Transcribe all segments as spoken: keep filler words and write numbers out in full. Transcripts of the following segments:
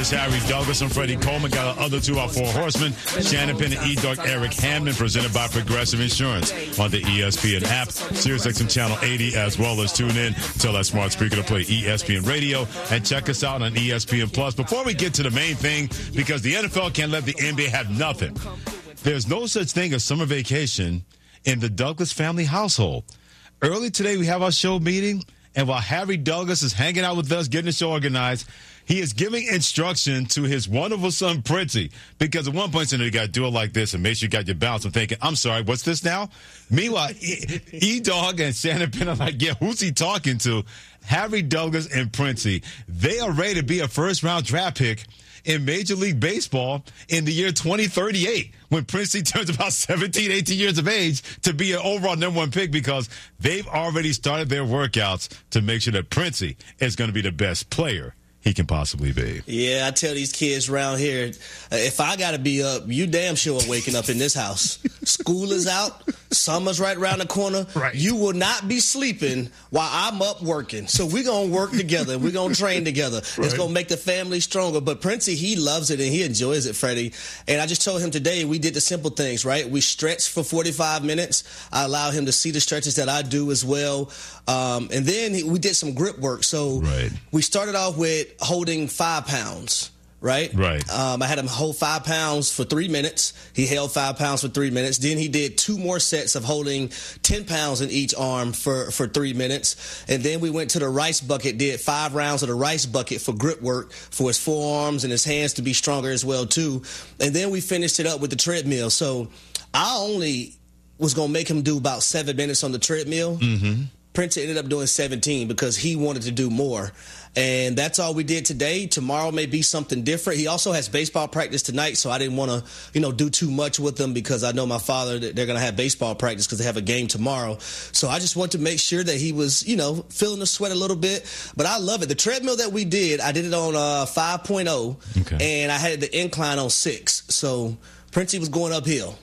Harry Douglas and Freddie Coleman got our other two, our four horsemen, Shannon Penn and E-Dog Eric Hammond, presented by Progressive Insurance on the E S P N app, SiriusXM Channel eighty, as well as tune in, tell that smart speaker to play E S P N Radio, and check us out on E S P N Plus. Before we get to the main thing, because the N F L can't let the N B A have nothing, there's no such thing as summer vacation in the Douglas family household. Early today, we have our show meeting, and while Harry Douglas is hanging out with us, getting the show organized, he is giving instruction to his wonderful son, Princey, because at one point, you know, you got to do it like this and make sure you got your balance. I'm thinking, I'm sorry, what's this now? Meanwhile, E-Dog and Shannon Penn are like, yeah, who's he talking to? Harry Douglas and Princey, they are ready to be a first-round draft pick in Major League Baseball in the year twenty thirty-eight, when Princey turns about seventeen, eighteen years of age, to be an overall number one pick, because they've already started their workouts to make sure that Princey is going to be the best player he can possibly be. Yeah, I tell these kids around here, uh, if I got to be up, you damn sure are waking up in this house. School is out. Summer's right around the corner. Right. You will not be sleeping while I'm up working. So we're going to work together. We're going to train together. Right. It's going to make the family stronger. But Princey, he loves it and he enjoys it, Freddie. And I just told him today we did the simple things, right? We stretched for forty-five minutes. I allow him to see the stretches that I do as well. Um, and then he, we did some grip work. So right. we started off with holding five pounds, right? Right. Um, I had him hold five pounds for three minutes. He held five pounds for three minutes. Then he did two more sets of holding ten pounds in each arm for, for three minutes. And then we went to the rice bucket, did five rounds of the rice bucket for grip work for his forearms and his hands to be stronger as well, too. And then we finished it up with the treadmill. So I only was going to make him do about seven minutes on the treadmill. Mm-hmm. Prince ended up doing seventeen because he wanted to do more. And that's all we did today. Tomorrow may be something different. He also has baseball practice tonight, so I didn't want to, you know, do too much with him because I know my father, they're going to have baseball practice because they have a game tomorrow. So I just want to make sure that he was, you know, feeling the sweat a little bit. But I love it. The treadmill that we did, I did it on uh, five point oh, okay. and I had the incline on six. So Princey was going uphill.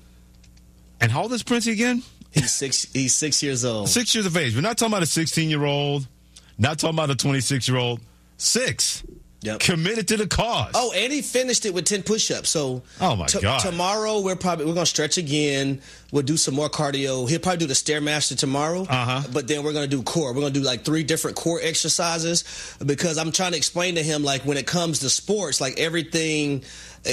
And how old is Princey again? He's six. He's six years old. Six years of age. We're not talking about a sixteen-year-old. Not talking about a twenty-six-year-old. Six. Yep. Committed to the cause. Oh, and he finished it with ten push-ups. So, oh my t- God. Tomorrow we're probably we're gonna stretch again. We'll do some more cardio. He'll probably do the Stairmaster tomorrow. Uh-huh. But then we're gonna do core. We're gonna do like three different core exercises because I'm trying to explain to him, like, when it comes to sports, like, everything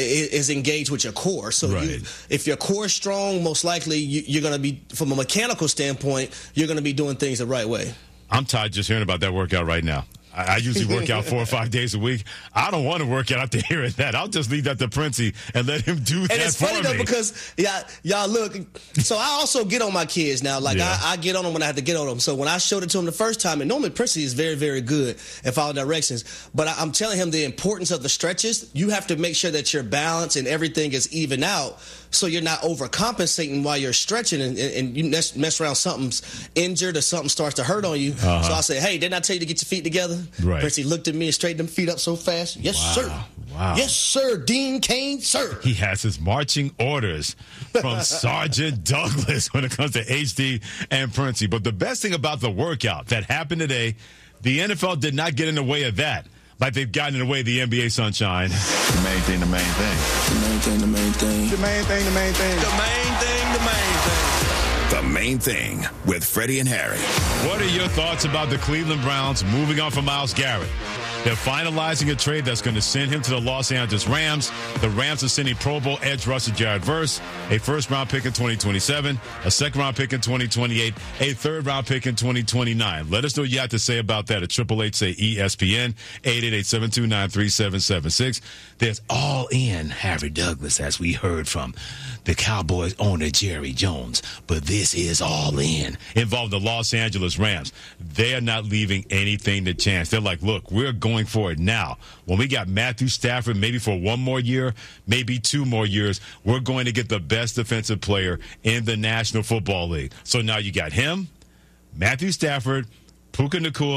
is engaged with your core. So right. you, if your core is strong, most likely you, you're going to be, from a mechanical standpoint, you're going to be doing things the right way. I'm tired just hearing about that workout right now. I, I usually work out four or five days a week. I don't want to work out after hearing that. I'll just leave that to Princey and let him do that for me. And it's funny, though, because y'all, y'all look, so I also get on my kids now. Like, yeah. I, I get on them when I have to get on them. So when I showed it to him the first time, and normally Princey is very, very good at following directions, but I, I'm telling him the importance of the stretches. You have to make sure that your balance and everything is even out, so you're not overcompensating while you're stretching and, and you mess, mess around, something's injured or something starts to hurt on you. Uh-huh. So I say, hey, didn't I tell you to get your feet together? Right. Princey looked at me and straightened them feet up so fast. Yes, wow. sir. Wow. Yes, sir. Dean Cain, sir. He has his marching orders from Sergeant Douglas when it comes to H D and Princey. But the best thing about the workout that happened today, the N F L did not get in the way of that, like they've gotten in the way of the N B A, Sunshine. The main thing, the main thing. The main thing, the main thing. The main thing, the main thing. The main thing, the main thing. The Main Thing with Freddie and Harry. What are your thoughts about the Cleveland Browns moving on from Myles Garrett? They're finalizing a trade that's going to send him to the Los Angeles Rams. The Rams are sending Pro Bowl edge rusher Jared Verse, a first-round pick in twenty twenty-seven, a second-round pick in twenty twenty-eight, a third-round pick in twenty twenty-nine. Let us know what you have to say about that at triple eight say E S P N, eight eight eight, seven two nine, three seven seven six. There's all in Harry Douglas, as we heard from the Cowboys owner Jerry Jones. But this is all in, involving the Los Angeles Rams. They are not leaving anything to chance. They're like, look, we're going for it now. When we got Matthew Stafford, maybe for one more year, maybe two more years, we're going to get the best defensive player in the National Football League. So now you got him, Matthew Stafford, Puka Nacua,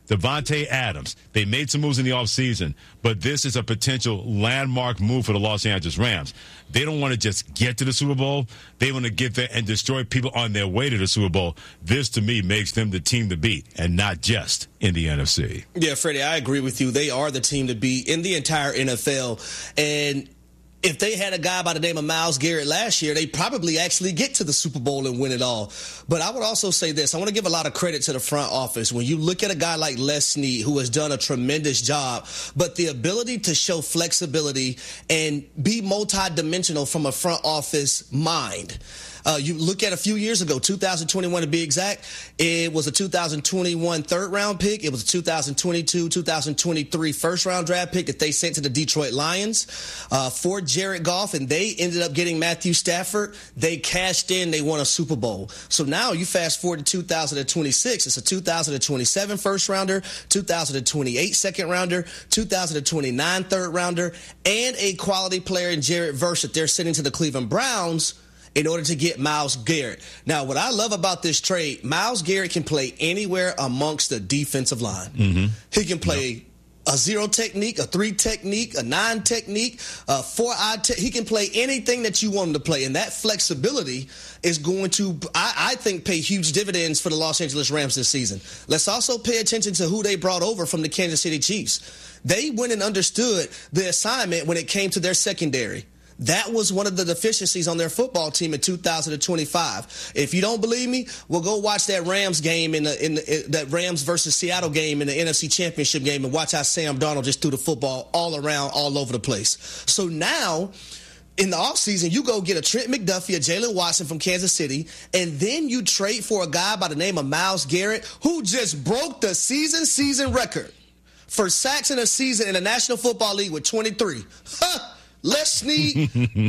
Devontae Adams. They made some moves in the offseason, but this is a potential landmark move for the Los Angeles Rams. They don't want to just get to the Super Bowl. They want to get there and destroy people on their way to the Super Bowl. This, to me, makes them the team to beat, and not just in the N F C. Yeah, Freddie, I agree with you. They are the team to beat in the entire N F L. And if they had a guy by the name of Myles Garrett last year, they probably actually get to the Super Bowl and win it all. But I would also say this. I want to give a lot of credit to the front office. When you look at a guy like Les Snead, who has done a tremendous job, but the ability to show flexibility and be multidimensional from a front office mind. Uh, you look at a few years ago, two thousand twenty-one to be exact, it was a two thousand twenty-one third-round pick. It was a two thousand twenty-two, two thousand twenty-three first-round draft pick that they sent to the Detroit Lions uh, for Jared Goff, and they ended up getting Matthew Stafford. They cashed in. They won a Super Bowl. So now you fast forward to two thousand twenty-six. It's a two thousand twenty-seven first-rounder, two thousand twenty-eight second-rounder, two thousand twenty-nine third-rounder, and a quality player in Jared Verse that they're sending to the Cleveland Browns in order to get Myles Garrett. Now, what I love about this trade, Myles Garrett can play anywhere amongst the defensive line. Mm-hmm. He can play yep. a zero technique, a three technique, a nine technique, a four-eye te- He can play anything that you want him to play, and that flexibility is going to, I, I think, pay huge dividends for the Los Angeles Rams this season. Let's also pay attention to who they brought over from the Kansas City Chiefs. They went and understood the assignment when it came to their secondary. That was one of the deficiencies on their football team in two thousand twenty-five. If you don't believe me, well, go watch that Rams game in the in, the, in that Rams versus Seattle game in the N F C Championship game, and watch how Sam Darnold just threw the football all around, all over the place. So now, in the offseason, you go get a Trent McDuffie, a Jalen Watson from Kansas City, and then you trade for a guy by the name of Myles Garrett, who just broke the season season record for sacks in a season in the National Football League with twenty-three. Huh. Les Snead,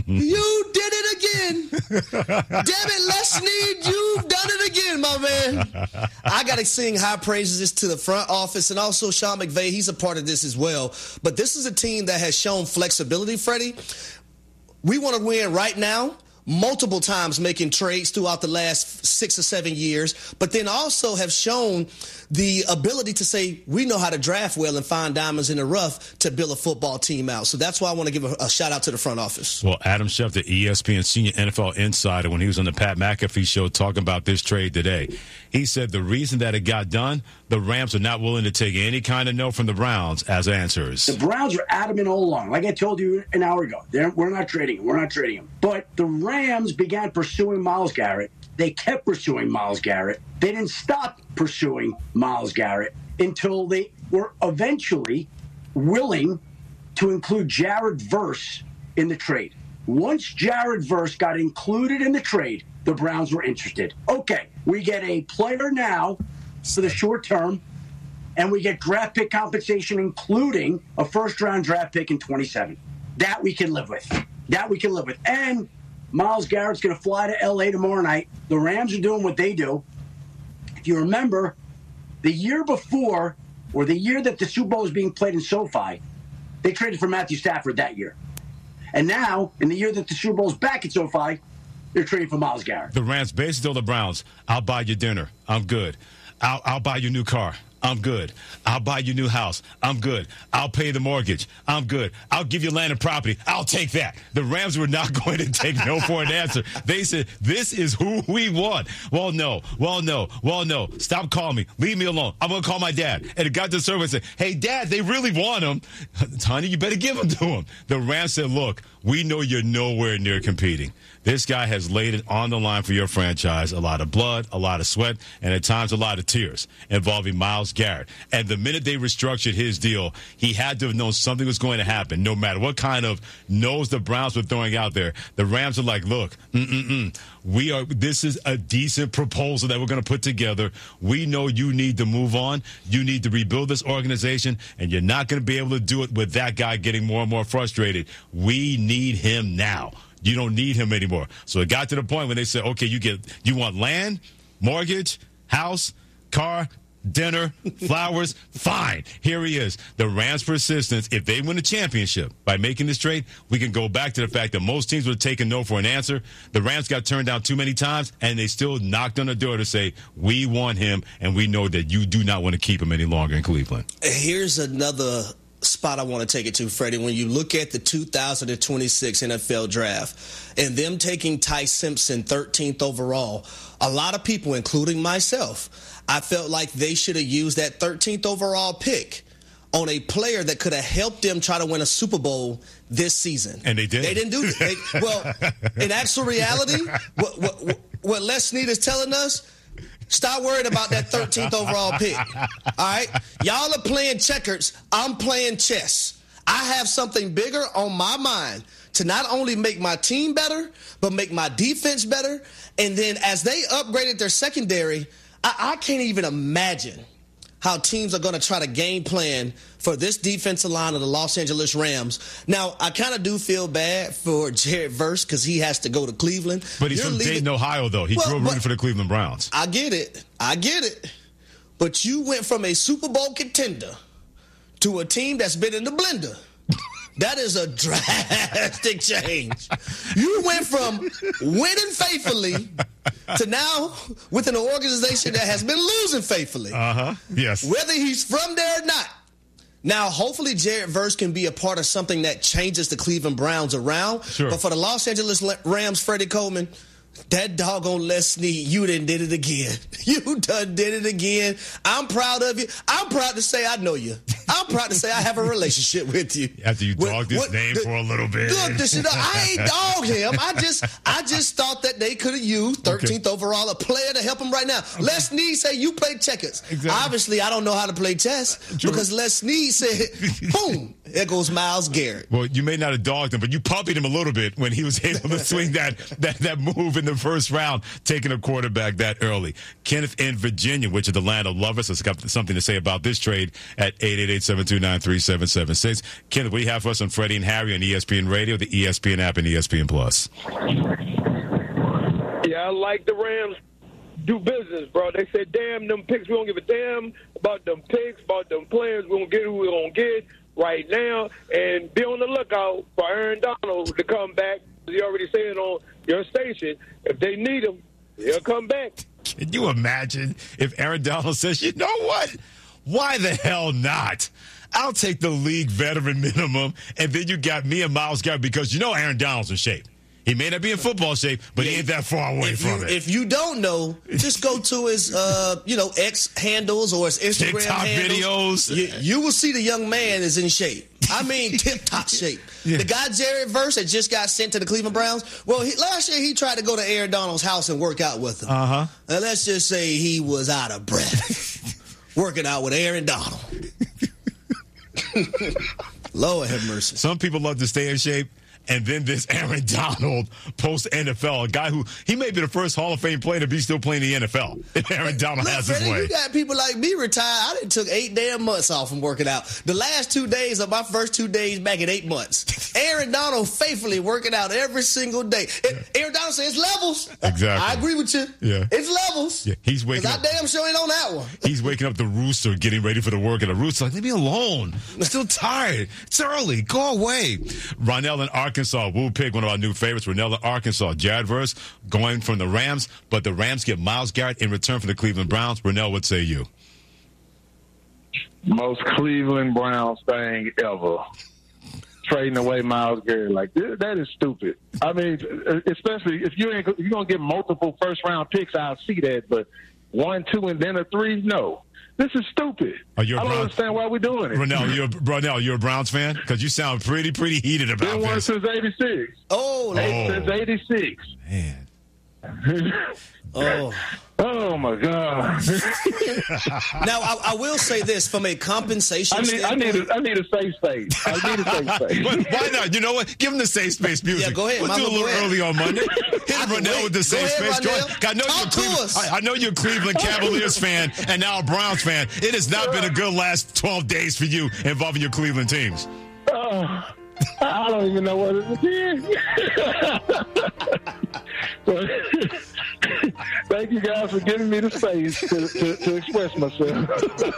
you did it again. Damn it, Les Snead, you've done it again, my man. I got to sing high praises to the front office, and also Sean McVay. He's a part of this as well. But this is a team that has shown flexibility, Freddie. We want to win right now, multiple times making trades throughout the last six or seven years, but then also have shown the ability to say we know how to draft well and find diamonds in the rough to build a football team out. So that's why I want to give a, a shout out to the front office. Well, Adam Schefter, E S P N senior N F L insider, when he was on the Pat McAfee show talking about this trade today, he said the reason that it got done, the Rams are not willing to take any kind of no from the Browns as answers. The Browns are adamant all along. Like I told you an hour ago, They're, we're not trading him. We're not trading him. But the Rams began pursuing Myles Garrett. They kept pursuing Myles Garrett. They didn't stop pursuing Myles Garrett until they were eventually willing to include Jared Verse in the trade. Once Jared Verse got included in the trade, the Browns were interested. Okay, we get a player now for the short term, and we get draft pick compensation, including a first-round draft pick in twenty-seven. That we can live with. That we can live with. And Myles Garrett's going to fly to L A tomorrow night. The Rams are doing what they do. If you remember, the year before, or the year that the Super Bowl was being played in SoFi, they traded for Matthew Stafford that year. And now, in the year that the Super Bowl is back at SoFi, they're trading for Myles Garrett. The Rams basically told the Browns, I'll buy you dinner. I'm good. I'll, I'll buy you a new car. I'm good. I'll buy you a new house. I'm good. I'll pay the mortgage. I'm good. I'll give you land and property. I'll take that. The Rams were not going to take no for an answer. They said, this is who we want. Well, no. Well, no. Well, no. Stop calling me. Leave me alone. I'm going to call my dad. And it got to the service and said, hey, Dad, they really want him. Honey, you better give him to him. The Rams said, look, we know you're nowhere near competing. This guy has laid it on the line for your franchise. A lot of blood, a lot of sweat, and at times a lot of tears involving Myles Garrett. And the minute they restructured his deal, he had to have known something was going to happen. No matter what kind of nose the Browns were throwing out there, the Rams are like, look, mm-mm-mm. We are. This is a decent proposal that we're going to put together. We know you need to move on. You need to rebuild this organization, and you're not going to be able to do it with that guy getting more and more frustrated. We need him now. You don't need him anymore. So it got to the point when they said, okay, you get, you want land, mortgage, house, car, dinner, flowers, fine. Here he is. The Rams' persistence, if they win the championship by making this trade, we can go back to the fact that most teams would have taken no for an answer. The Rams got turned down too many times, and they still knocked on the door to say, we want him, and we know that you do not want to keep him any longer in Cleveland. Here's another spot I want to take it to, Freddie. When you look at the two thousand twenty-six N F L draft and them taking Ty Simpson thirteenth overall, a lot of people, including myself, I felt like they should have used that thirteenth overall pick on a player that could have helped them try to win a Super Bowl this season. And they did. They didn't do that. They, well, in actual reality, what, what, what Les Snead is telling us, stop worrying about that thirteenth overall pick. All right? Y'all are playing checkers. I'm playing chess. I have something bigger on my mind to not only make my team better, but make my defense better. And then as they upgraded their secondary, I, I can't even imagine how teams are going to try to game plan for this defensive line of the Los Angeles Rams. Now, I kind of do feel bad for Jared Verse because he has to go to Cleveland. But he's You're from leaving... Dayton, Ohio, though. He well, grew up rooting for the Cleveland Browns. I get it. I get it. But you went from a Super Bowl contender to a team that's been in the blender. That is a drastic change. You went from winning faithfully to now within an organization that has been losing faithfully. Uh-huh. Yes. Whether he's from there or not. Now, hopefully Jared Verse can be a part of something that changes the Cleveland Browns around. Sure. But for the Los Angeles Rams, Freddie Coleman, that doggone Les Snead, you done did it again. You done did it again. I'm proud of you. I'm proud to say I know you. I'm proud to say I have a relationship with you. After you dogged his name the, for a little bit. Look, this, you know, I ain't dogged him. I just I just thought that they could have used thirteenth okay. overall, a player to help him right now. Okay. Les Snead say you play checkers. Exactly. Obviously, I don't know how to play chess True. because Les Snead said, boom, there goes Myles Garrett. Well, you may not have dogged him, but you puppied him a little bit when he was able to swing that, that, that move in the first round, taking a quarterback that early. Kenneth in Virginia, which is the land of lovers, has got something to say about this trade at eight eight eight, seven two nine, three seven seven six. Kenneth, what do you have for us on Freddie and Harry on E S P N Radio, the E S P N app, and E S P N Plus? Yeah, I like the Rams do business, bro. They said, damn, them picks, we don't give a damn about them picks, about them players. We don't get who we're going to get right now. And be on the lookout for Aaron Donald to come back. You already said on your station, if they need him, he'll come back. Can you imagine if Aaron Donald says, you know what? Why the hell not? I'll take the league veteran minimum, and then you got me and Myles Garrett because you know Aaron Donald's in shape. He may not be in football shape, but yeah, he ain't that far away if from you, it. If you don't know, just go to his, uh, you know, X handles or his Instagram TikTok handles. videos. You, you will see the young man is in shape. I mean, tip-top shape. Yeah. The guy, Jared Verse, that just got sent to the Cleveland Browns, well, he, last year he tried to go to Aaron Donald's house and work out with him. Uh-huh. And let's just say he was out of breath working out with Aaron Donald. Lord have mercy. Some people love to stay in shape. And then this Aaron Donald post-N F L, a guy who, he may be the first Hall of Fame player to be still playing the N F L. If Aaron Donald Look, has Freddie, his way. You got people like me retired. I done took eight damn months off from working out. The last two days of my first two days back at eight months. Aaron Donald faithfully working out every single day. Yeah. Aaron Donald says it's levels. Exactly. I agree with you. Yeah. It's levels. Yeah. He's waking up. I damn sure ain't on that one. He's waking up the rooster, getting ready for the work, and the rooster's like, leave me alone. I'm still tired. It's early. Go away. Ronell in Arkansas. We'll pick one of our new favorites, Ronell in Arkansas. Jared Verse going from the Rams, but the Rams get Myles Garrett in return for the Cleveland Browns. Ronell, what say you? Most Cleveland Browns thing ever. Trading away Myles Garrett. Like, that is stupid. I mean, especially if you ain't, you're going to get multiple first-round picks, I'll see that. But one, two, and then a three, no. This is stupid. Are you a I don't Brown... understand why we're doing it. Ronell, you're a, Ronell, you're a Browns fan? Because you sound pretty, pretty heated about Been one this. since eighty-six. Oh, oh. Since eighty-six. Man. Oh. Oh, my God. Now, I, I will say this from a compensation I need, I need, a, I need a safe space. I need a safe space. But why not? You know what? Give him the safe space music. Yeah, go ahead. We'll Mama, do a little early on Monday. Hit Ronell with the safe ahead, space. Ronell. I know, you're a Cleveland, I, I know you're a Cleveland Cavaliers fan and now a Browns fan. It has not been a good last twelve days for you involving your Cleveland teams. Oh, I don't even know what it is. but, thank you guys for giving me the space to, to, to express myself.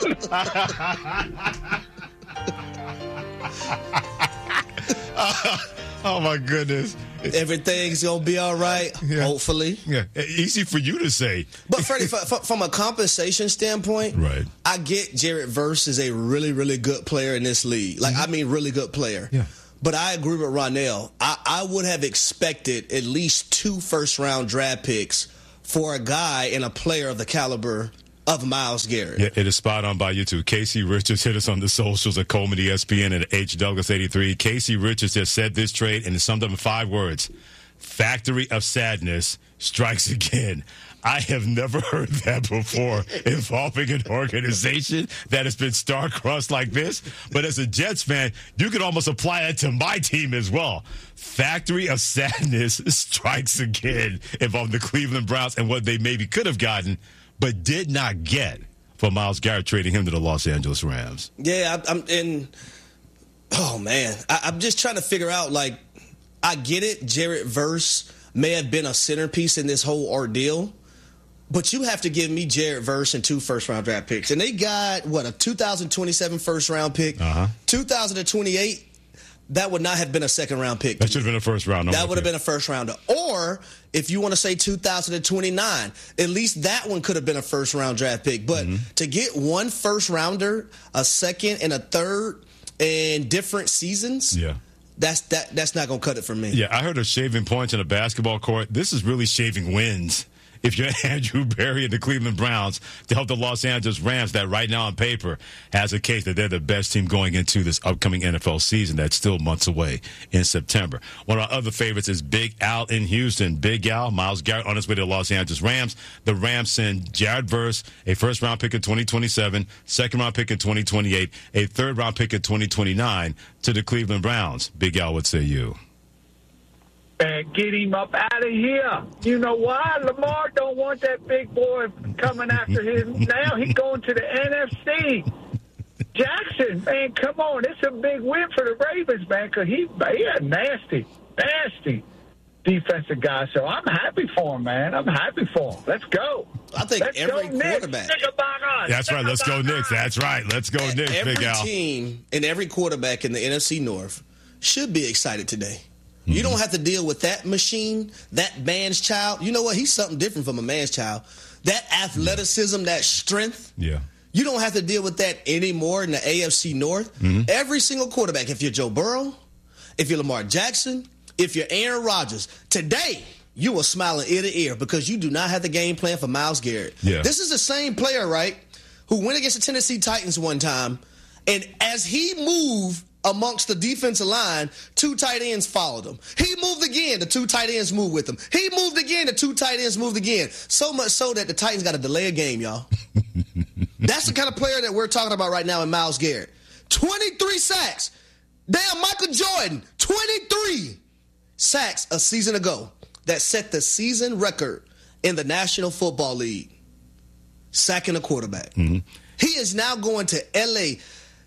uh, oh, my goodness. Everything's going to be all right, yeah. hopefully. Yeah, easy for you to say. But, Freddie, from a compensation standpoint, right. I get Jared Verse is a really, really good player in this league. Like, mm-hmm. I mean, really good player. Yeah. But I agree with Ronell. I, I would have expected at least two first-round draft picks for a guy and a player of the caliber of Myles Garrett. Yeah, it is spot on by you, too. Casey Richards hit us on the socials at Coleman E S P N and at H. Douglas eighty-three. Casey Richards has said this trade and it summed up in five words. Factory of sadness strikes again. I have never heard that before involving an organization that has been star-crossed like this. But as a Jets fan, you could almost apply that to my team as well. Factory of sadness strikes again involving the Cleveland Browns and what they maybe could have gotten but did not get for Myles Garrett, trading him to the Los Angeles Rams. Yeah, I, I'm in. Oh, man. I, I'm just trying to figure out, like, I get it. Jared Verse may have been a centerpiece in this whole ordeal. But you have to give me Jared Verse and two first-round draft picks. And they got, what, a two thousand twenty-seven first-round pick? Uh-huh. two thousand twenty-eight, that would not have been a second-round pick. That should have been a first-round. That would have been a first-rounder. Or, if you want to say two thousand twenty-nine, at least that one could have been a first-round draft pick. But mm-hmm. to get one first-rounder, a second, and a third in different seasons, yeah. that's that that's not going to cut it for me. Yeah, I heard of shaving points in a basketball court. This is really shaving wins. If you're Andrew Berry and the Cleveland Browns to help the Los Angeles Rams, that right now on paper has a case that they're the best team going into this upcoming N F L season that's still months away in September. One of our other favorites is Big Al in Houston. Big Al, Myles Garrett on his way to the Los Angeles Rams. The Rams send Jared Verse, a first-round pick in twenty twenty-seven, second-round pick in twenty twenty-eight, a third-round pick in twenty twenty-nine to the Cleveland Browns. Big Al, what say you? And get him up out of here. You know why? Lamar don't want that big boy coming after him. Now he's going to the N F C. Jackson, man, come on. It's a big win for the Ravens, man, because he, he a nasty, nasty defensive guy. So I'm happy for him, man. I'm happy for him. Let's go. I think Let's every go, quarterback. Nick. That's right. Let's go, Knicks. That's right. Let's go, Knicks, every Big Al. Every team and every quarterback in the N F C North should be excited today. You don't have to deal with that machine, that man's child. You know what? He's something different from a man's child. That athleticism, that strength. Yeah. You don't have to deal with that anymore in the A F C North. Mm-hmm. Every single quarterback, if you're Joe Burrow, if you're Lamar Jackson, if you're Aaron Rodgers, today you are smiling ear to ear because you do not have the game plan for Myles Garrett. Yeah. This is the same player, right, who went against the Tennessee Titans one time, and as he moved amongst the defensive line, two tight ends followed him. He moved again, the two tight ends moved with him. He moved again, the two tight ends moved again. So much so that the Titans got to delay a game, y'all. That's the kind of player that we're talking about right now in Myles Garrett. twenty-three sacks. Damn, Michael Jordan, twenty-three sacks a season ago. That set the season record in the National Football League. Sacking a quarterback. Mm-hmm. He is now going to L A.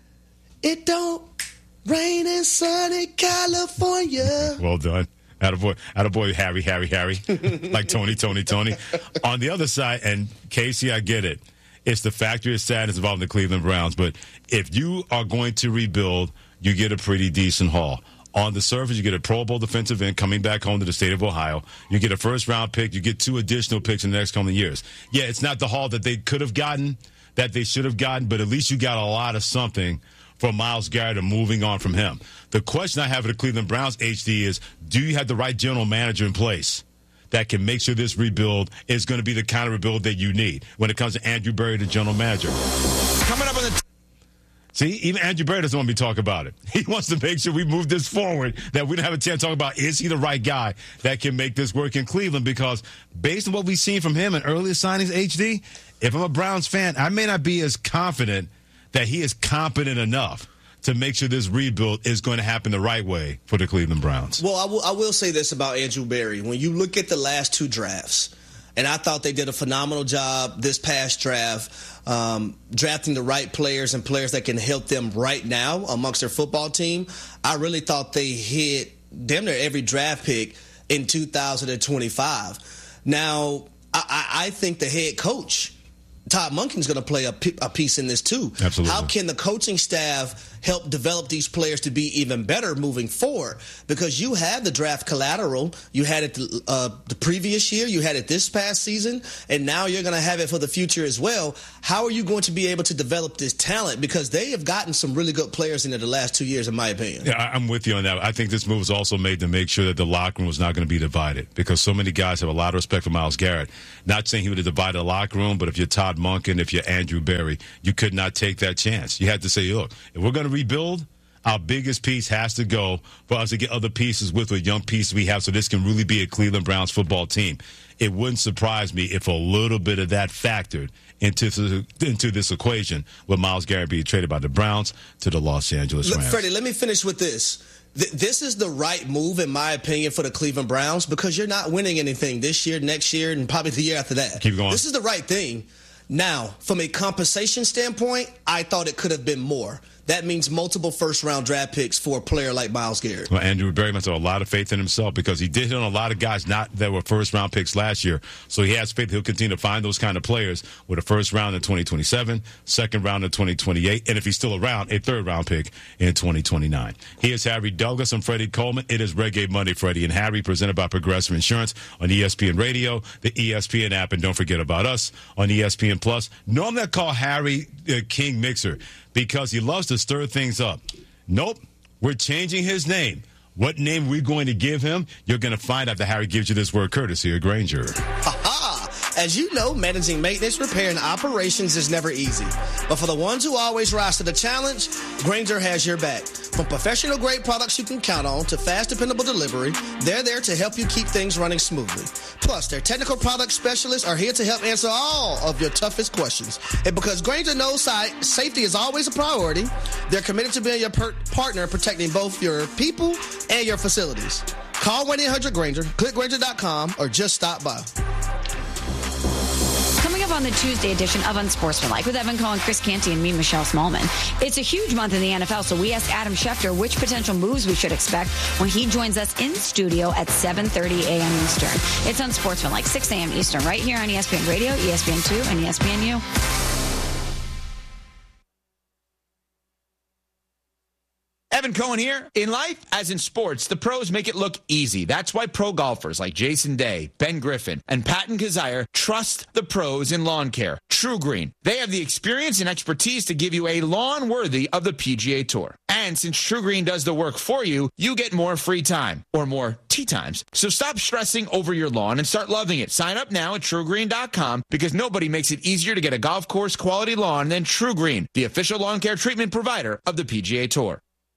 It don't rain in sunny California. Well done. Attaboy, attaboy, Harry, Harry, Harry. Like Tony, Tony, Tony. On the other side, and Casey, I get it. It's the factory of sadness involving the Cleveland Browns. But if you are going to rebuild, you get a pretty decent haul. On the surface, you get a Pro Bowl defensive end coming back home to the state of Ohio. You get a first-round pick. You get two additional picks in the next couple of years. Yeah, it's not the haul that they could have gotten, that they should have gotten, but at least you got a lot of something for Myles Garrett and moving on from him. The question I have for the Cleveland Browns, H D, is do you have the right general manager in place that can make sure this rebuild is going to be the kind of rebuild that you need when it comes to Andrew Berry, the general manager? Coming up on the... T- See, even Andrew Berry doesn't want me to talk about it. He wants to make sure we move this forward, that we don't have a chance to talk about is he the right guy that can make this work in Cleveland, because based on what we've seen from him in earlier signings, H D, if I'm a Browns fan, I may not be as confident that he is competent enough to make sure this rebuild is going to happen the right way for the Cleveland Browns. Well, I will, I will say this about Andrew Berry. When you look at the last two drafts, and I thought they did a phenomenal job this past draft, um, drafting the right players and players that can help them right now amongst their football team. I really thought they hit damn near every draft pick in two thousand twenty-five. Now, I, I, I think the head coach, Todd Monken's going to play a, p- a piece in this too. Absolutely. How can the coaching staff help develop these players to be even better moving forward? Because you have the draft collateral. You had it the, uh, the previous year. You had it this past season. And now you're going to have it for the future as well. How are you going to be able to develop this talent? Because they have gotten some really good players in there the last two years, in my opinion. Yeah, I'm with you on that. I think this move was also made to make sure that the locker room was not going to be divided, because so many guys have a lot of respect for Myles Garrett. Not saying he would have divided the locker room, but if you're Todd Monken, if you're Andrew Berry, you could not take that chance. You had to say, look, if we're going to rebuild, our biggest piece has to go for us to get other pieces with the young pieces we have so this can really be a Cleveland Browns football team. It wouldn't surprise me if a little bit of that factored into the, into this equation with Myles Garrett being traded by the Browns to the Los Angeles Rams. Look, Freddie, let me finish with this. Th- this is the right move, in my opinion, for the Cleveland Browns, because you're not winning anything this year, next year, and probably the year after that. Keep going. This is the right thing. Now, from a compensation standpoint, I thought it could have been more. That means multiple first-round draft picks for a player like Myles Garrett. Well, Andrew Berry must have a lot of faith in himself, because he did hit on a lot of guys not that were first-round picks last year. So he has faith he'll continue to find those kind of players with a first round in twenty twenty-seven, second round in twenty twenty-eight, and if he's still around, a third-round pick in twenty twenty-nine. He is Harry Douglas. I'm Freddie Coleman. It is Reggae Monday, Freddie and Harry, presented by Progressive Insurance on E S P N Radio, the E S P N app, and don't forget about us on E S P N Plus. Normally I call Harry uh, King Mixer, because he loves to stir things up. Nope, we're changing his name. What name are we going to give him? You're going to find out after Harry gives you this word courtesy of Grainger. Ha-ha! As you know, managing maintenance, repair, and operations is never easy. But for the ones who always rise to the challenge, Grainger has your back. From professional-grade products you can count on to fast, dependable delivery, they're there to help you keep things running smoothly. Plus, their technical product specialists are here to help answer all of your toughest questions. And because Grainger knows safety is always a priority, they're committed to being your per- partner, protecting both your people and your facilities. Call one eight hundred Grainger, click Grainger dot com, or just stop by. Coming up on the Tuesday edition of Unsportsmanlike with Evan Cohen, Chris Canty, and me, Michelle Smallman. It's a huge month in the N F L, so we asked Adam Schefter which potential moves we should expect when he joins us in studio at seven thirty a.m. Eastern. It's Unsportsmanlike, six a.m. Eastern, right here on E S P N Radio, E S P N two, and E S P N U. Evan Cohen here. In life, as in sports, the pros make it look easy. That's why pro golfers like Jason Day, Ben Griffin, and Patton Kazire trust the pros in lawn care. True Green. They have the experience and expertise to give you a lawn worthy of the P G A Tour. And since True Green does the work for you, you get more free time, or more tee times. So stop stressing over your lawn and start loving it. Sign up now at True Green dot com, because nobody makes it easier to get a golf course quality lawn than True Green, the official lawn care treatment provider of the P G A Tour.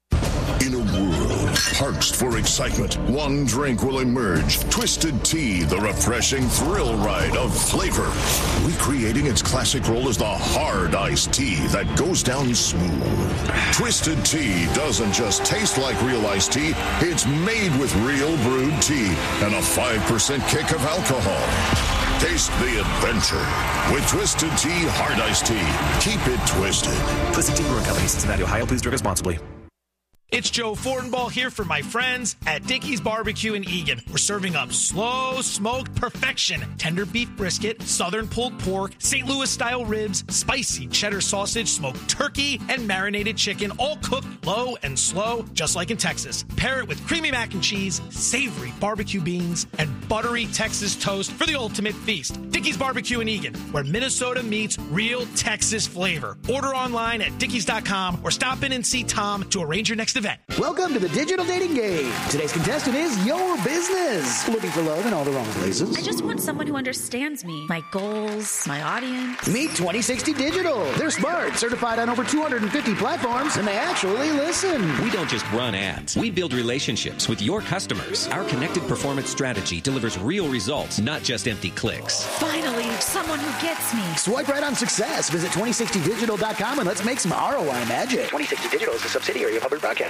In a world parched for excitement, one drink will emerge. Twisted Tea, the refreshing thrill ride of flavor. Recreating its classic role as the hard iced tea that goes down smooth. Twisted Tea doesn't just taste like real iced tea, it's made with real brewed tea and a five percent kick of alcohol. Taste the adventure with Twisted Tea Hard Iced Tea. Keep it twisted. Twisted Tea Brewing Company, Cincinnati, Ohio. Please drink responsibly. It's Joe Fortenbaugh here for my friends at Dickey's Barbecue in Eagan. We're serving up slow smoked perfection, tender beef brisket, southern pulled pork, Saint Louis style ribs, spicy cheddar sausage, smoked turkey, and marinated chicken, all cooked low and slow, just like in Texas. Pair it with creamy mac and cheese, savory barbecue beans, and buttery Texas toast for the ultimate feast. Dickey's Barbecue in Eagan, where Minnesota meets real Texas flavor. Order online at dickeys dot com or stop in and see Tom to arrange your next event. Welcome to the Digital Dating Game. Today's contestant is your business. Looking for love in all the wrong places? I just want someone who understands me, my goals, my audience. Meet twenty sixty Digital. They're smart, certified on over two hundred fifty platforms, and they actually listen. We don't just run ads. We build relationships with your customers. Our connected performance strategy delivers real results, not just empty clicks. Finally, someone who gets me. Swipe right on success. Visit twenty sixty digital dot com and let's make some R O I magic. twenty sixty Digital is a subsidiary of Hubbard Broadcasting.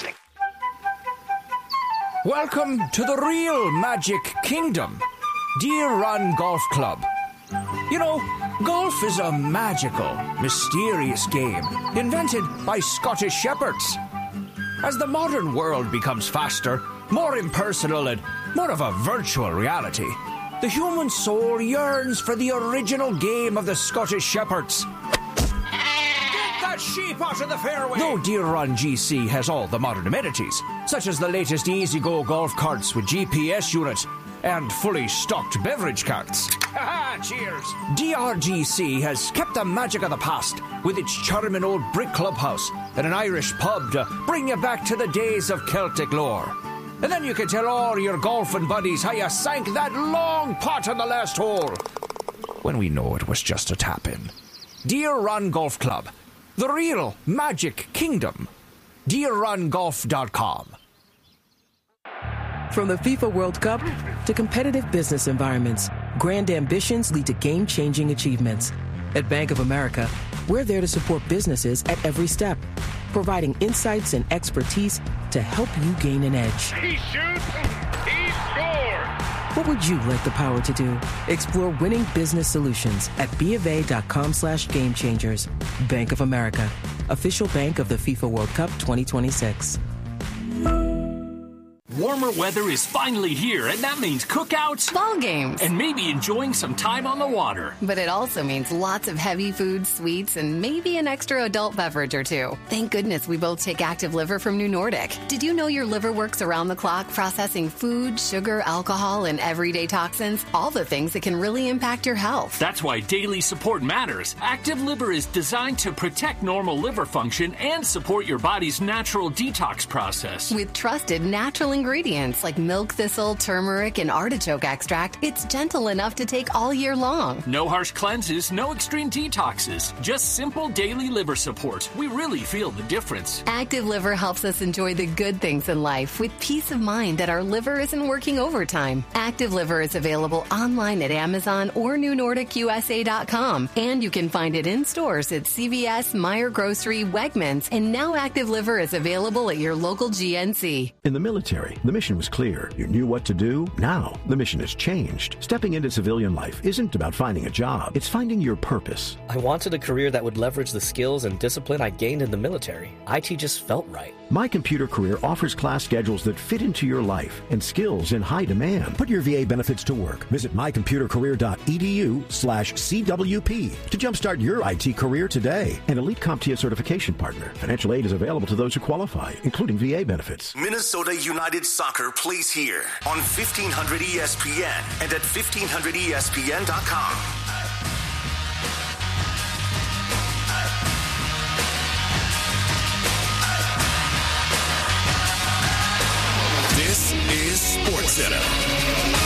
Welcome to the real Magic Kingdom, Deer Run Golf Club. You know, golf is a magical, mysterious game invented by Scottish shepherds. As the modern world becomes faster, more impersonal, and more of a virtual reality, The human soul yearns for the original game of the Scottish Shepherds. Get that sheep out of the fairway! Though Deer Run G C has all the modern amenities, such as the latest Easy-Go golf carts with G P S unit and fully stocked beverage carts. Cheers! D R G C has kept the magic of the past with its charming old brick clubhouse and an Irish pub to bring you back to the days of Celtic lore. And then you can tell all your golfing buddies how you sank that long putt on the last hole, when we know it was just a tap-in. Deer Run Golf Club, the real Magic Kingdom. deer run golf dot com. From the FIFA World Cup to competitive business environments, grand ambitions lead to game-changing achievements. At Bank of America, we're there to support businesses at every step, providing insights and expertise to help you gain an edge. He shoots, he scores! What would you like the power to do? Explore winning business solutions at BofA.com slash game changers. Bank of America, official bank of the FIFA World Cup twenty twenty-six. Warmer weather is finally here, and that means cookouts, ball games, and maybe enjoying some time on the water. But it also means lots of heavy food, sweets, and maybe an extra adult beverage or two. Thank goodness we both take Active Liver from New Nordic. Did you know your liver works around the clock processing food, sugar, alcohol, and everyday toxins? All the things that can really impact your health. That's why daily support matters. Active Liver is designed to protect normal liver function and support your body's natural detox process. With trusted natural ingredients. Ingredients like milk thistle, turmeric, and artichoke extract, it's gentle enough to take all year long. No harsh cleanses, no extreme detoxes, just simple daily liver support. We really feel the difference. Active Liver helps us enjoy the good things in life with peace of mind that our liver isn't working overtime. Active Liver is available online at Amazon or new nordic u s a dot com, and you can find it in stores at C V S, Meijer Grocery, Wegmans, and now Active Liver is available at your local G N C. In the military, the mission was clear. You knew what to do. Now, the mission has changed. Stepping into civilian life isn't about finding a job. It's finding your purpose. I wanted a career that would leverage the skills and discipline I gained in the military. I T just felt right. My Computer Career offers class schedules that fit into your life and skills in high demand. Put your V A benefits to work. Visit my computer career dot e d u slash C W P to jumpstart your I T career today. An Elite CompTIA certification partner. Financial aid is available to those who qualify, including V A benefits. Minnesota United Soccer plays here on fifteen hundred E S P N and at fifteen hundred E S P N dot com. This is SportsCenter.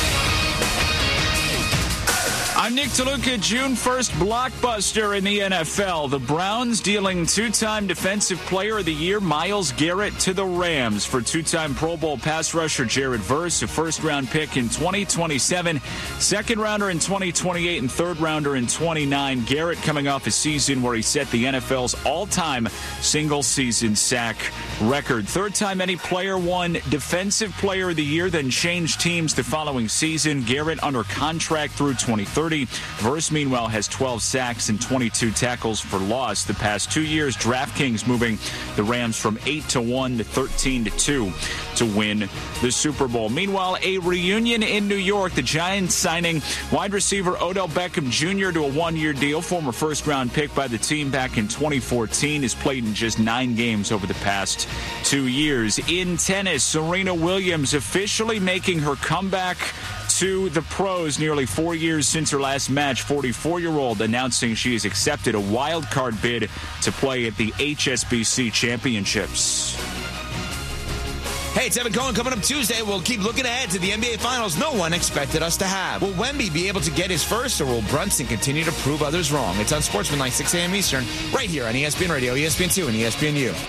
I'm Nick DeLuca. June first blockbuster in the N F L. The Browns dealing two-time Defensive Player of the Year Myles Garrett to the Rams for two-time Pro Bowl pass rusher Jared Verse, a first-round pick in twenty twenty-seven, second-rounder in twenty twenty-eight, and third-rounder in twenty-nine. Garrett coming off a season where he set the N F L's all-time single-season sack record. Third time any player won Defensive Player of the Year, then changed teams the following season. Garrett under contract through twenty thirty. Verse, meanwhile, has twelve sacks and twenty-two tackles for loss the past two years. DraftKings moving the Rams from eight to one to thirteen to two to win the Super Bowl. Meanwhile, a reunion in New York. The Giants signing wide receiver Odell Beckham Junior to a one-year deal. Former first-round pick by the team back in twenty fourteen. Has played in just nine games over the past two years. In tennis, Serena Williams officially making her comeback to the pros nearly four years since her last match. forty-four-year-old announcing she has accepted a wild card bid to play at the H S B C Championships. Hey, it's Evan Cohen. Coming up Tuesday, we'll keep looking ahead to the N B A Finals no one expected us to have. Will Wemby be able to get his first, or will Brunson continue to prove others wrong? It's on Sportsmanlike, six a.m. Eastern, right here on E S P N Radio, E S P N two, and E S P N U.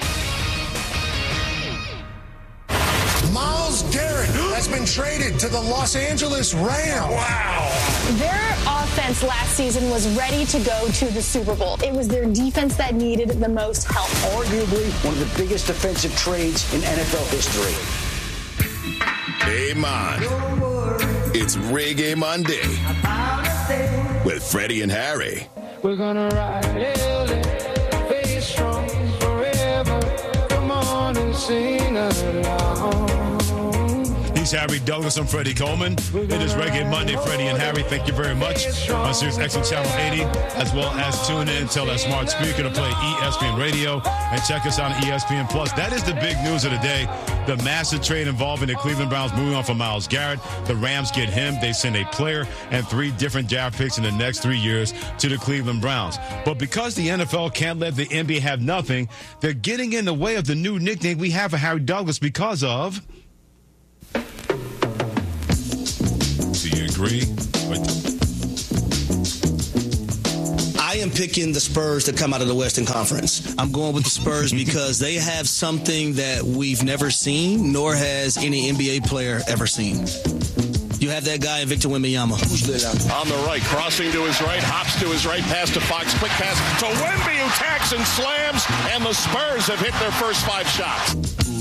Myles Garrett has been traded to the Los Angeles Rams. Wow. Their offense last season was ready to go to the Super Bowl. It was their defense that needed the most help. Arguably one of the biggest defensive trades in N F L history. Hey, man. It's Reggae Monday with Freddie and Harry. We're gonna ride it, face strong forever. Come on and sing along. He He's Harry Douglas. I'm Freddie Coleman. It is Reggae Monday, Freddie and Harry. Thank you very much. On Sirius X M Channel eighty, as well as tune in, tell that smart speaker to play E S P N Radio, and check us out on E S P N Plus. That is the big news of the day. The massive trade involving the Cleveland Browns moving on from Myles Garrett. The Rams get him. They send a player and three different draft picks in the next three years to the Cleveland Browns. But because the N F L can't let the N B A have nothing, they're getting in the way of the new nickname we have for Harry Douglas because of... Do you agree? I am picking the Spurs to come out of the Western Conference. I'm going with the Spurs because they have something that we've never seen, nor has any N B A player ever seen. You have that guy, Victor Wembanyama. On the right, crossing to his right, hops to his right, pass to Fox, quick pass to Wemby, who tacks and slams, and the Spurs have hit their first five shots.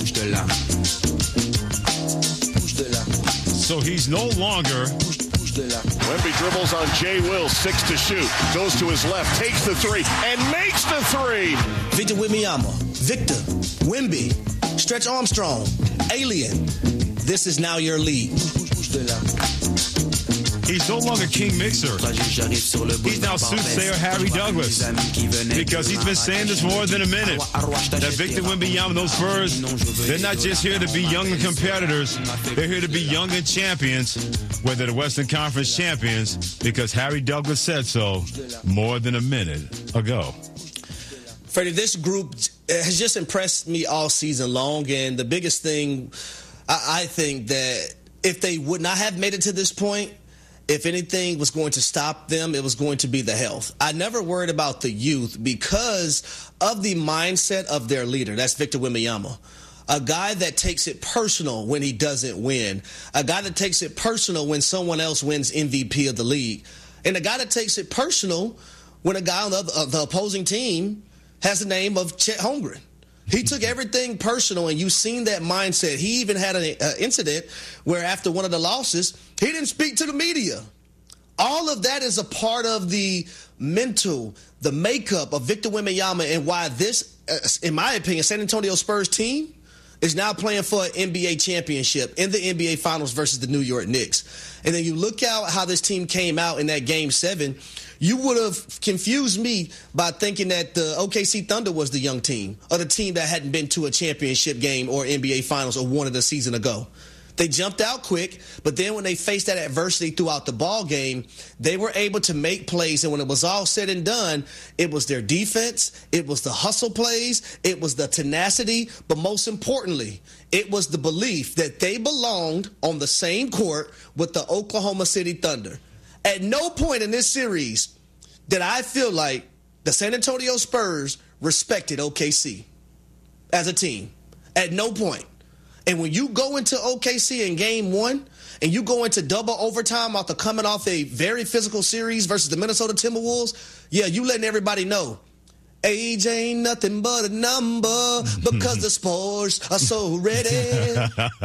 So he's no longer... Wemby dribbles on Jay Will, six to shoot, goes to his left, takes the three, and makes the three. Victor Wembanyama, Victor, Wemby, Stretch Armstrong, Alien. This is now your league. He's no longer King Mixer. He's now soothsayer Harry Douglas. Because he's been saying this for more than a minute. That Victor Wembanyama, those Spurs, they're not just here to be young and competitors. They're here to be young and champions, whether the Western Conference champions, because Harry Douglas said so more than a minute ago. Freddie, this group has just impressed me all season long, and the biggest thing, I think that if they would not have made it to this point, if anything was going to stop them, it was going to be the health. I never worried about the youth because of the mindset of their leader. That's Victor Wembanyama. A guy that takes it personal when he doesn't win. A guy that takes it personal when someone else wins M V P of the league. And a guy that takes it personal when a guy on the, uh, the opposing team has the name of Chet Holmgren. He took everything personal, and you've seen that mindset. He even had an uh, incident where after one of the losses, he didn't speak to the media. All of that is a part of the mental, the makeup of Victor Wembanyama, and why this, uh, in my opinion, San Antonio Spurs team is now playing for an N B A championship in the N B A Finals versus the New York Knicks. And then you look out how this team came out in that Game seven, you would have confused me by thinking that the O K C Thunder was the young team or the team that hadn't been to a championship game or N B A Finals or won it a season ago. They jumped out quick, but then when they faced that adversity throughout the ball game, they were able to make plays. And when it was all said and done, it was their defense, it was the hustle plays, it was the tenacity, but most importantly, it was the belief that they belonged on the same court with the Oklahoma City Thunder. At no point in this series did I feel like the San Antonio Spurs respected O K C as a team. At no point. And when you go into O K C in game one and you go into double overtime after coming off a very physical series versus the Minnesota Timberwolves, yeah, you letting everybody know age ain't nothing but a number because the Spurs are so ready.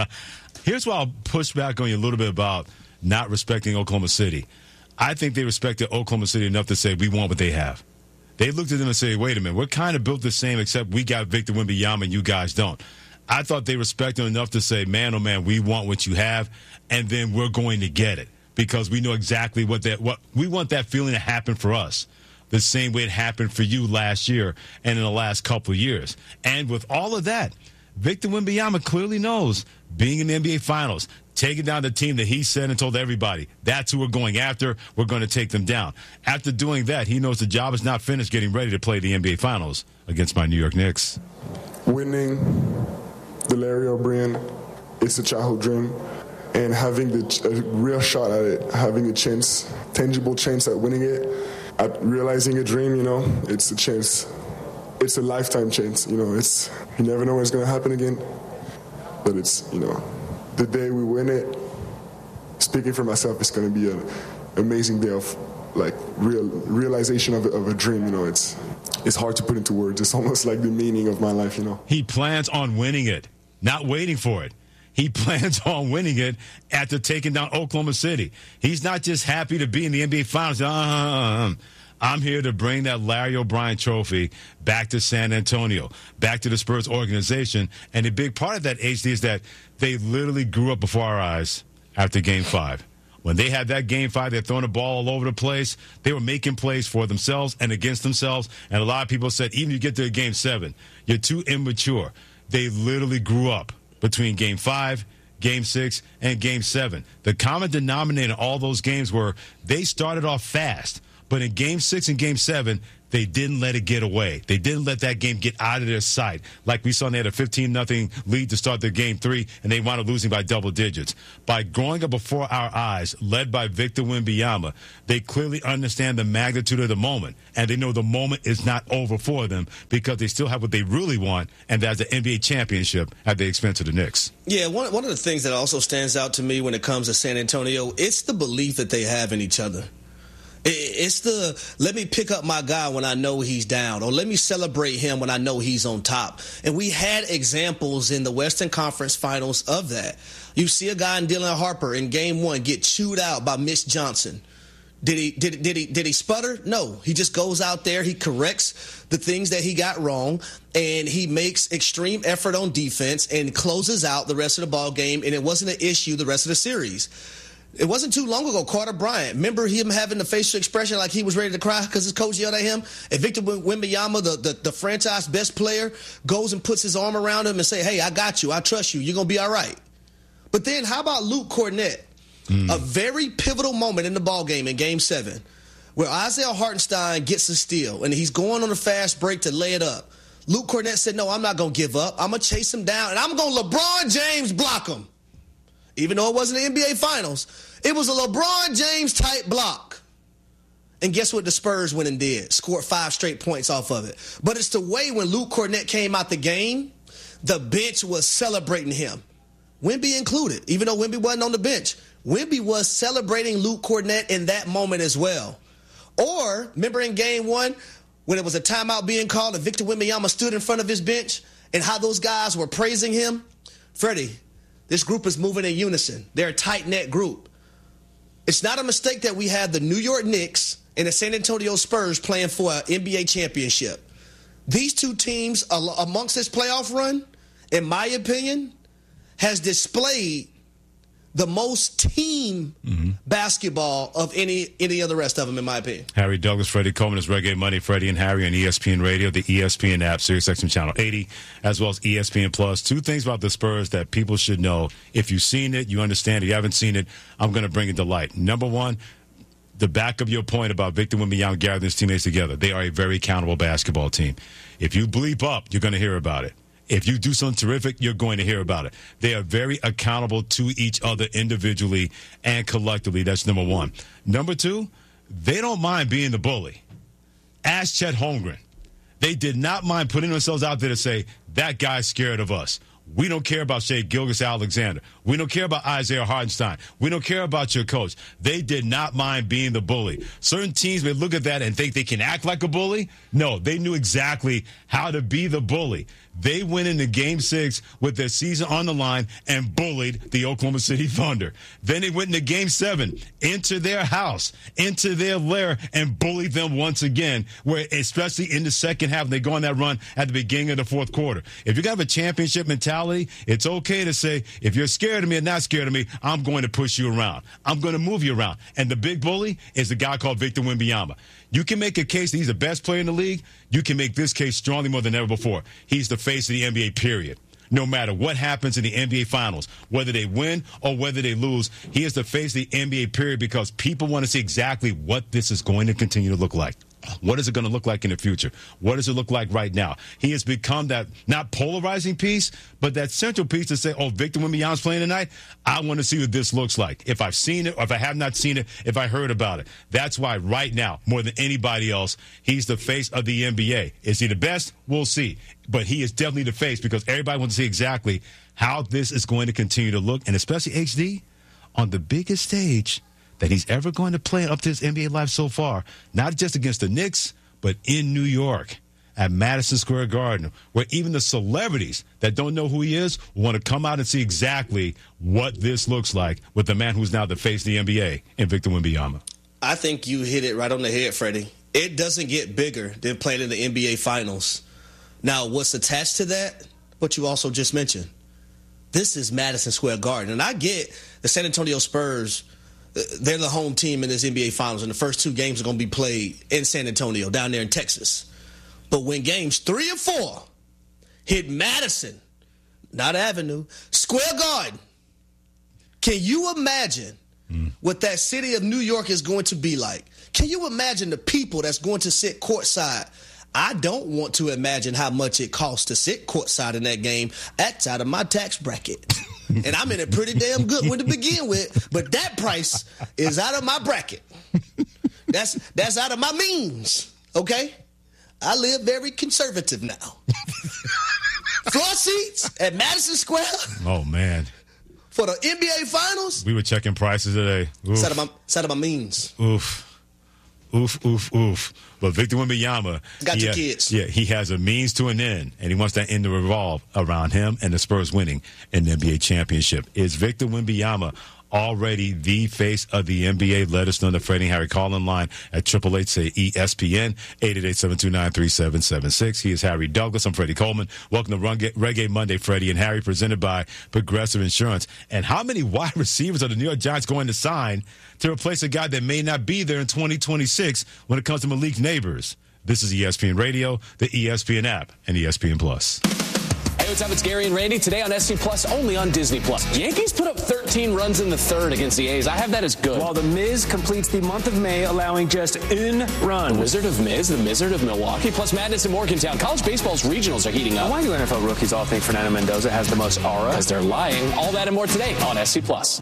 Here's why I'll push back on you a little bit about not respecting Oklahoma City. I think they respected Oklahoma City enough to say we want what they have. They looked at them and say, wait a minute, we're kind of built the same except we got Victor Wembanyama and you guys don't. I thought they respected him enough to say, man, oh, man, we want what you have, and then we're going to get it because we know exactly what that what we want that feeling to happen for us the same way it happened for you last year and in the last couple of years. And with all of that, Victor Wembanyama clearly knows being in the N B A Finals, taking down the team that he said and told everybody, that's who we're going after, we're going to take them down. After doing that, he knows the job is not finished getting ready to play the N B A Finals against my New York Knicks. Winning the Larry O'Brien, it's a childhood dream, and having the, a real shot at it, having a chance, tangible chance at winning it, at realizing a dream, you know, it's a chance. It's a lifetime chance, you know. It's you never know when it's going to happen again, but it's, you know, the day we win it, speaking for myself, it's going to be an amazing day of, like, real realization of, of a dream, you know. It's it's hard to put into words. It's almost like the meaning of my life, you know. He plans on winning it. Not waiting for it. He plans on winning it after taking down Oklahoma City. He's not just happy to be in the N B A Finals. Uh, I'm here to bring that Larry O'Brien trophy back to San Antonio, back to the Spurs organization. And a big part of that, H D, is that they literally grew up before our eyes after Game five. When they had that Game five, they're throwing the ball all over the place. They were making plays for themselves and against themselves. And a lot of people said, even if you get to Game seven, you're too immature. They literally grew up between Game five, Game six, and Game seven. The common denominator in all those games were they started off fast. But in Game six and Game seven, they didn't let it get away. They didn't let that game get out of their sight. Like we saw, they had a fifteen nothing lead to start their Game three, and they wound up losing by double digits. By growing up before our eyes, led by Victor Wembanyama, they clearly understand the magnitude of the moment, and they know the moment is not over for them because they still have what they really want, and that's the N B A championship at the expense of the Knicks. Yeah, one, one of the things that also stands out to me when it comes to San Antonio, it's the belief that they have in each other. It's the, let me pick up my guy when I know he's down, or let me celebrate him when I know he's on top. And we had examples in the Western Conference Finals of that. You see a guy in Dylan Harper in Game One get chewed out by Mitch Johnson. Did he, did, did he, did he sputter? No. He just goes out there, he corrects the things that he got wrong, and he makes extreme effort on defense and closes out the rest of the ball game, and it wasn't an issue the rest of the series. It wasn't too long ago, Carter Bryant. Remember him having the facial expression like he was ready to cry because his coach yelled at him? And Victor Wembanyama, the, the, the franchise best player, goes and puts his arm around him and say, hey, I got you. I trust you. You're going to be all right. But then how about Luke Kornet? Mm. A very pivotal moment in the ballgame in Game seven where Isaiah Hartenstein gets a steal, and he's going on a fast break to lay it up. Luke Kornet said, no, I'm not going to give up. I'm going to chase him down, and I'm going to LeBron James block him. Even though it wasn't the N B A Finals, it was a LeBron James-type block. And guess what the Spurs went and did? Scored five straight points off of it. But it's the way when Luke Kornet came out the game, the bench was celebrating him. Wemby included, even though Wemby wasn't on the bench. Wemby was celebrating Luke Kornet in that moment as well. Or, remember in Game one, when it was a timeout being called and Victor Wembanyama stood in front of his bench and how those guys were praising him? Freddie, this group is moving in unison. They're a tight-knit group. It's not a mistake that we have the New York Knicks and the San Antonio Spurs playing for an N B A championship. These two teams, amongst this playoff run, in my opinion, has displayed the most team mm-hmm. basketball of any any of the rest of them, in my opinion. Harry Douglas, Freddie Coleman is Reggae Money, Freddie and Harry on E S P N Radio, the E S P N app, SiriusXM Channel eighty, as well as E S P N Plus. Two things about the Spurs that people should know. If you've seen it, you understand it. If you haven't seen it, I'm going to bring it to light. Number one, to back up your point about Victor Wembanyama gathering his teammates together, they are a very accountable basketball team. If you bleep up, you're going to hear about it. If you do something terrific, you're going to hear about it. They are very accountable to each other individually and collectively. That's number one. Number two, they don't mind being the bully. Ask Chet Holmgren. They did not mind putting themselves out there to say, that guy's scared of us. We don't care about Shai Gilgeous-Alexander. We don't care about Isaiah Hartenstein. We don't care about your coach. They did not mind being the bully. Certain teams may look at that and think they can act like a bully. No, they knew exactly how to be the bully. They went into Game six with their season on the line and bullied the Oklahoma City Thunder. Then they went into Game seven, into their house, into their lair, and bullied them once again, where especially in the second half, they go on that run at the beginning of the fourth quarter. If you have a championship mentality, it's okay to say, if you're scared of me or not scared of me, I'm going to push you around. I'm going to move you around. And the big bully is the guy called Victor Wembanyama. You can make a case that he's the best player in the league. You can make this case strongly more than ever before. He's the face of the N B A, period. No matter what happens in the N B A Finals, whether they win or whether they lose, he is the face of the N B A, period, because people want to see exactly what this is going to continue to look like. What is it going to look like in the future? What does it look like right now? He has become that not polarizing piece, but that central piece to say, oh, Victor Wembanyama's playing tonight. I want to see what this looks like. If I've seen it, or if I have not seen it, if I heard about it. That's why right now, more than anybody else, he's the face of the N B A. Is he the best? We'll see. But he is definitely the face because everybody wants to see exactly how this is going to continue to look, and especially H D on the biggest stage that he's ever going to play up to his N B A life so far, not just against the Knicks, but in New York at Madison Square Garden, where even the celebrities that don't know who he is want to come out and see exactly what this looks like with the man who's now the face of the N B A in Victor Wembanyama. I think you hit it right on the head, Freddie. it doesn't get bigger than playing in the N B A Finals. Now, what's attached to that? What you also just mentioned. This is Madison Square Garden. And I get the San Antonio Spurs, they're the home team in this N B A Finals, and the first two games are going to be played in San Antonio, down there in Texas. But when games three and four hit Madison, not Avenue, Square Garden, can you imagine mm. what that city of New York is going to be like? Can you imagine the people that's going to sit courtside? I don't want to imagine how much it costs to sit courtside in that game. That's out of my tax bracket. And I'm in a pretty damn good one to begin with, but that price is out of my bracket. That's that's out of my means, okay? I live very conservative now. Floor seats at Madison Square. Oh, man. For the N B A Finals. We were checking prices today. It's out of my, it's out of my means. Oof. Oof, oof, oof. But Victor Wembanyama, got your ha- kids. Yeah, he has a means to an end, and he wants that end to revolve around him and the Spurs winning an N B A championship. Is Victor Wembanyama already the face of the N B A? Let us know. The Freddie and Harry call-in line at triple eight say E S P N, eight eight eight, seven two nine, three seven seven six. He is Harry Douglas. I'm Freddie Coleman. Welcome to Reggae Monday, Freddie and Harry, presented by Progressive Insurance. And how many wide receivers are the New York Giants going to sign to replace a guy that may not be there in twenty twenty-six when it comes to Malik Neighbors? This is E S P N Radio, the E S P N app, and E S P N Plus. Hey, what's up? It's Gary and Randy. Today on S C Plus, only on Disney Plus. Yankees put up thirteen runs in the third against the A's. I have that as good. While the Miz completes the month of May, allowing just one run. The Wizard of Miz, the Wizard of Milwaukee, plus madness in Morgantown. College baseball's regionals are heating up. Why do N F L rookies all think Fernando Mendoza has the most aura? Because they're lying. All that and more today on S C Plus.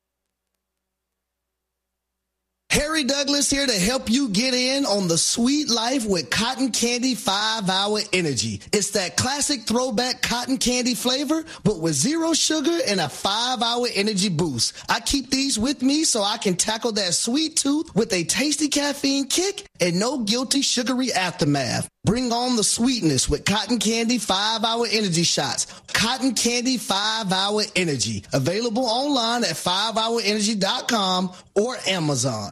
Harry Douglas here to help you get in on the sweet life with Cotton Candy five hour Energy. It's that classic throwback cotton candy flavor, but with zero sugar and a five hour energy boost. I keep these with me so I can tackle that sweet tooth with a tasty caffeine kick and no guilty sugary aftermath. Bring on the sweetness with Cotton Candy five hour Energy shots. Cotton Candy five hour Energy. Available online at five hour energy dot com or Amazon.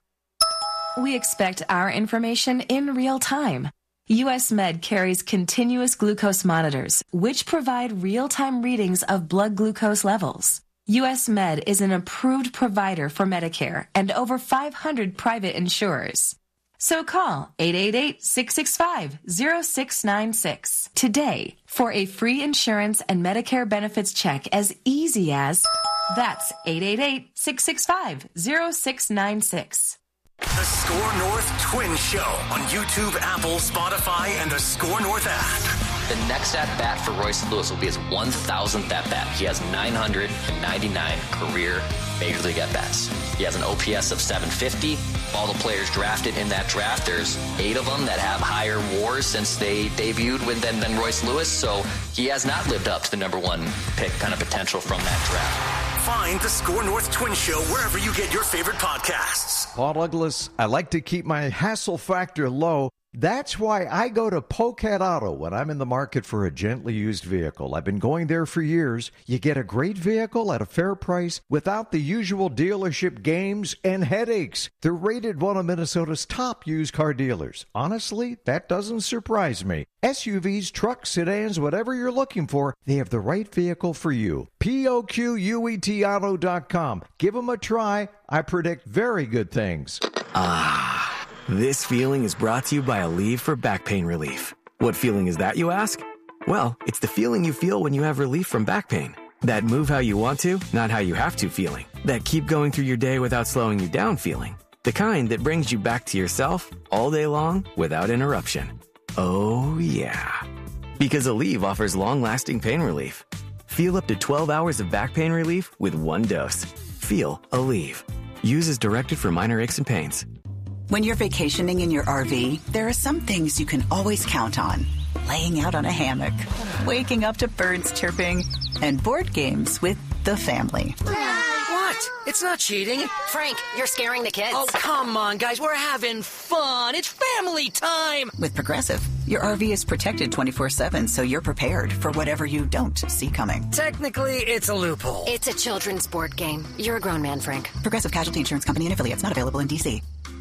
We expect our information in real time. U S Med carries continuous glucose monitors, which provide real-time readings of blood glucose levels. U S Med is an approved provider for Medicare and over five hundred private insurers. So call eight eight eight, six six five, zero six nine six today for a free insurance and Medicare benefits check as easy as, that's eight eight eight, six six five, zero six nine six. The Score North Twin Show on YouTube, Apple, Spotify, and the Score North app. The next at-bat for Royce Lewis will be his one thousandth at-bat. He has nine hundred ninety-nine career Major League at-bats. He has an O P S of seven fifty. All the players drafted in that draft, there's eight of them that have higher WARs since they debuted with than, than Royce Lewis, so he has not lived up to the number one pick kind of potential from that draft. Find the Score North Twin Show wherever you get your favorite podcasts. Paul Douglas, I like to keep my hassle factor low. That's why I go to Pocat Auto when I'm in the market for a gently used vehicle. I've been going there for years. You get a great vehicle at a fair price without the usual dealership games and headaches. They're rated one of Minnesota's top used car dealers. Honestly, that doesn't surprise me. S U Vs, trucks, sedans, whatever you're looking for, they have the right vehicle for you. P O Q U E T auto dot com. Give them a try. I predict very good things. Ah. This feeling is brought to you by Aleve for back pain relief. What feeling is that, you ask? Well, it's the feeling you feel when you have relief from back pain. That move how you want to, not how you have to feeling. That keep going through your day without slowing you down feeling. The kind that brings you back to yourself all day long without interruption. Oh, yeah. Because Aleve offers long-lasting pain relief. Feel up to twelve hours of back pain relief with one dose. Feel Aleve. Use as directed for minor aches and pains. When you're vacationing in your R V, there are some things you can always count on. Laying out on a hammock, waking up to birds chirping, and board games with the family. What? It's not cheating. Frank, you're scaring the kids. Oh, come on, guys. We're having fun. It's family time. With Progressive, your R V is protected twenty-four seven, so you're prepared for whatever you don't see coming. Technically, it's a loophole. It's a children's board game. You're a grown man, Frank. Progressive Casualty Insurance Company and affiliates, not available in D C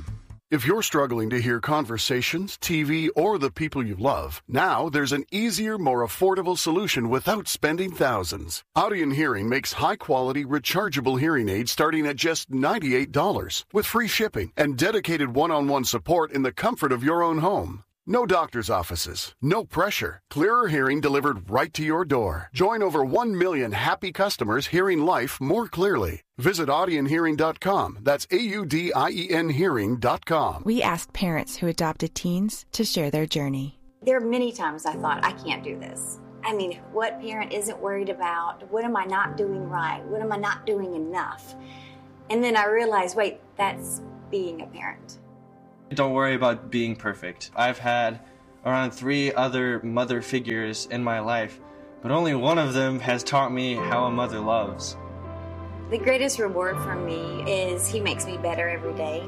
If you're struggling to hear conversations, T V, or the people you love, now there's an easier, more affordable solution without spending thousands. Audien Hearing makes high-quality, rechargeable hearing aids starting at just ninety-eight dollars with free shipping and dedicated one-on-one support in the comfort of your own home. No doctor's offices, no pressure. Clearer hearing delivered right to your door. Join over one million happy customers hearing life more clearly. Visit audien hearing dot com. That's A U D I E N hearing dot com. We asked parents who adopted teens to share their journey. There are many times I thought, I can't do this. I mean, what parent isn't worried about? What am I not doing right? What am I not doing enough? And then I realized, wait, that's being a parent. Don't worry about being perfect. I've had around three other mother figures in my life, but only one of them has taught me how a mother loves. The greatest reward for me is he makes me better every day.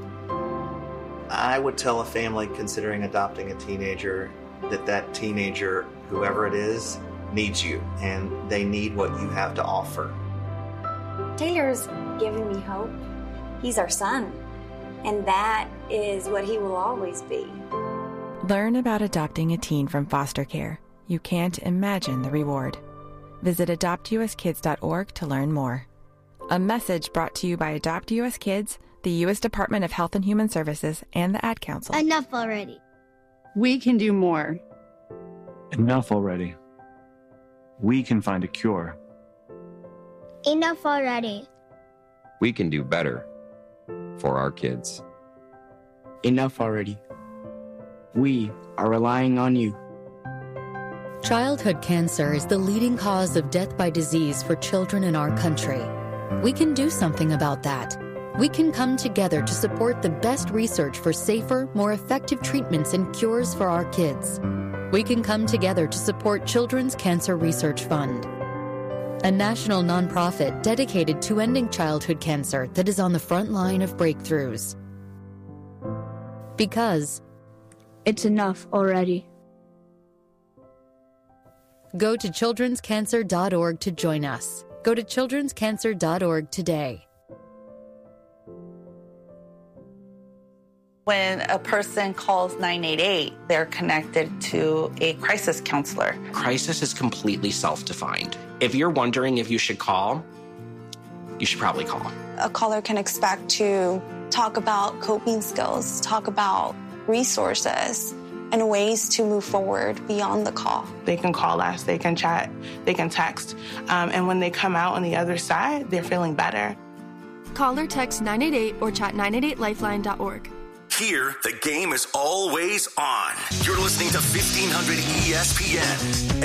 I would tell a family considering adopting a teenager that that teenager, whoever it is, needs you, and they need what you have to offer. Taylor's giving me hope. He's our son. And that is what he will always be. Learn about adopting a teen from foster care. You can't imagine the reward. Visit adopt U S kids dot org to learn more. A message brought to you by Adopt U S Kids, the U S Department of Health and Human Services, and the Ad Council. Enough already. We can do more. Enough already. We can find a cure. Enough already. We can do better. For our kids. Enough already. We are relying on you. Childhood cancer is the leading cause of death by disease for children in our country. We can do something about that. We can come together to support the best research for safer, more effective treatments and cures for our kids. We can come together to support Children's Cancer Research Fund, a national nonprofit dedicated to ending childhood cancer that is on the front line of breakthroughs. Because it's enough already. Go to children's cancer dot org to join us. Go to children's cancer dot org today. When a person calls nine eight eight, they're connected to a crisis counselor. Crisis is completely self-defined. If you're wondering if you should call, you should probably call. A caller can expect to talk about coping skills, talk about resources, and ways to move forward beyond the call. They can call us, they can chat, they can text, um, and when they come out on the other side, they're feeling better. Call or text nine eight eight or chat nine eight eight lifeline dot org. Here, the game is always on. You're listening to fifteen hundred E S P N.